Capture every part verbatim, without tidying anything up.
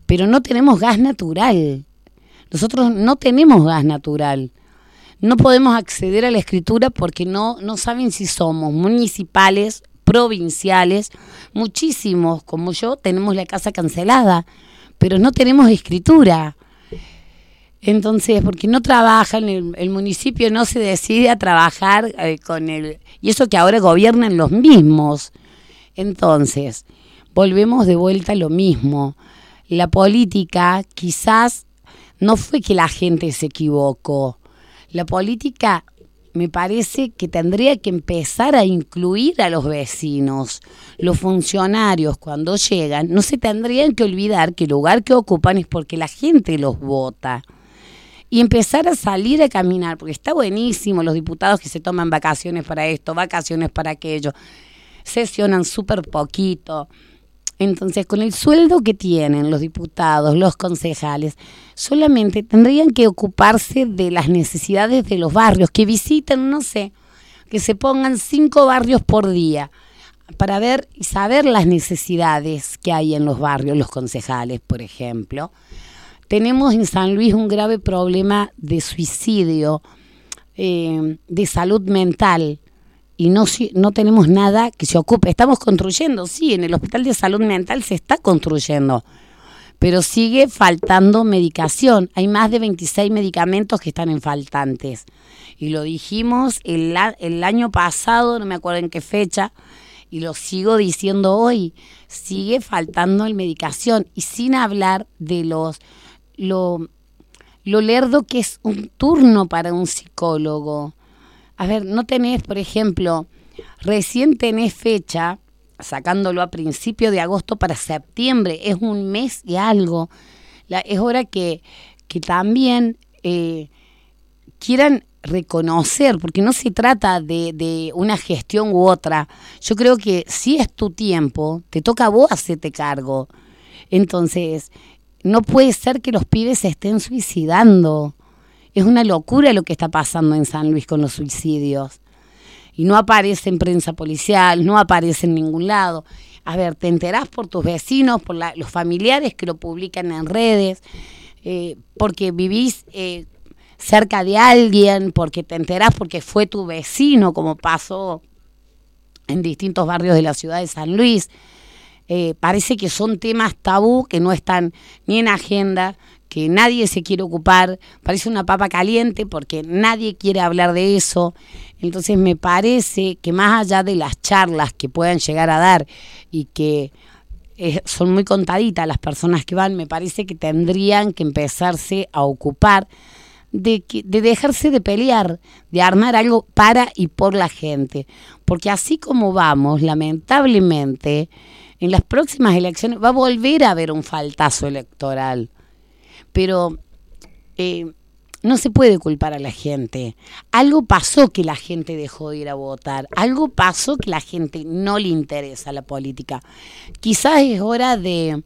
pero no tenemos gas natural. Nosotros no tenemos gas natural. No podemos acceder a la escritura porque no, no saben si somos municipales, provinciales. Muchísimos, como yo, tenemos la casa cancelada, pero no tenemos escritura. Entonces, porque no trabajan, el, el municipio no se decide a trabajar eh, con el... Y eso que ahora gobiernan los mismos. Entonces, volvemos de vuelta a lo mismo. La política quizás no fue que la gente se equivocó. La política me parece que tendría que empezar a incluir a los vecinos. Los funcionarios cuando llegan no se tendrían que olvidar que el lugar que ocupan es porque la gente los vota. Y empezar a salir a caminar, porque está buenísimo los diputados que se toman vacaciones para esto, vacaciones para aquello, sesionan súper poquito. Entonces, con el sueldo que tienen los diputados, los concejales, solamente tendrían que ocuparse de las necesidades de los barrios, que visiten, no sé, que se pongan cinco barrios por día para ver y saber las necesidades que hay en los barrios, los concejales, por ejemplo. Tenemos en San Luis un grave problema de suicidio, eh, de salud mental, y no, no tenemos nada que se ocupe. Estamos construyendo, sí, en el Hospital de Salud Mental se está construyendo, pero sigue faltando medicación. Hay más de veintiséis medicamentos que están en faltantes. Y lo dijimos el, el año pasado, no me acuerdo en qué fecha, y lo sigo diciendo hoy, sigue faltando la medicación. Y sin hablar de los... Lo, lo lerdo que es un turno para un psicólogo. A ver, no tenés, por ejemplo, recién tenés fecha, sacándolo a principio de agosto para septiembre, es un mes y algo. La, es hora que, que también eh, quieran reconocer, porque no se trata de, de una gestión u otra. Yo creo que si es tu tiempo, te toca a vos hacerte cargo. Entonces... no puede ser que los pibes se estén suicidando. Es una locura lo que está pasando en San Luis con los suicidios. Y no aparece en prensa policial, no aparece en ningún lado. A ver, te enterás por tus vecinos, por la, los familiares que lo publican en redes, eh, porque vivís eh, cerca de alguien, porque te enterás porque fue tu vecino, como pasó en distintos barrios de la ciudad de San Luis. Eh, parece que son temas tabú que no están ni en agenda, que nadie se quiere ocupar, parece una papa caliente porque nadie quiere hablar de eso. Entonces me parece que más allá de las charlas que puedan llegar a dar y que eh, son muy contaditas las personas que van, me parece que tendrían que empezarse a ocupar de, que, de dejarse de pelear, de armar algo para y por la gente, porque así como vamos, lamentablemente, en las próximas elecciones va a volver a haber un faltazo electoral, pero eh, no se puede culpar a la gente. Algo pasó que la gente dejó de ir a votar, algo pasó que la gente no le interesa la política. Quizás es hora de,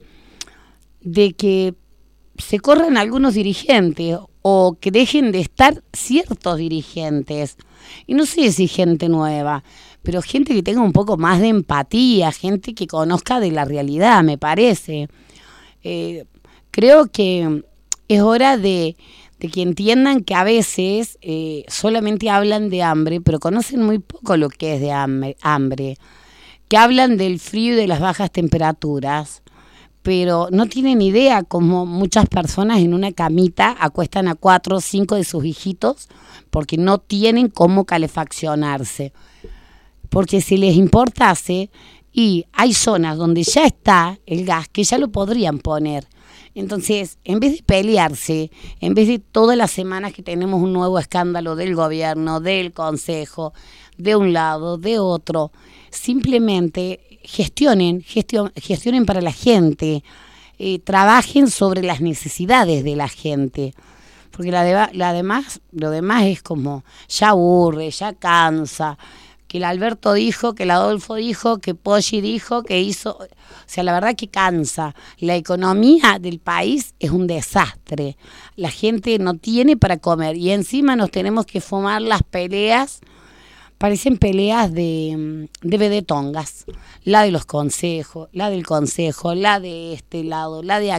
de que se corran algunos dirigentes o que dejen de estar ciertos dirigentes. Y no sé si gente nueva, pero gente que tenga un poco más de empatía, gente que conozca de la realidad, me parece. Eh, creo que es hora de, de que entiendan que a veces eh, solamente hablan de hambre, pero conocen muy poco lo que es de hambre, hambre, que hablan del frío y de las bajas temperaturas, pero no tienen idea cómo muchas personas en una camita acuestan a cuatro o cinco de sus hijitos porque no tienen cómo calefaccionarse. Porque si les importase, y hay zonas donde ya está el gas, que ya lo podrían poner. Entonces, en vez de pelearse, en vez de todas las semanas que tenemos un nuevo escándalo del gobierno, del consejo, de un lado, de otro, simplemente gestionen, gestion, gestionen para la gente, eh, trabajen sobre las necesidades de la gente. Porque la, de, la demás, lo demás es como, ya aburre, ya cansa. Que el Alberto dijo, que el Adolfo dijo, que Poggi dijo, que hizo... O sea, la verdad que cansa. La economía del país es un desastre. La gente no tiene para comer. Y encima nos tenemos que fumar las peleas. Parecen peleas de, de vedetongas. La de los consejos, la del consejo, la de este lado, la de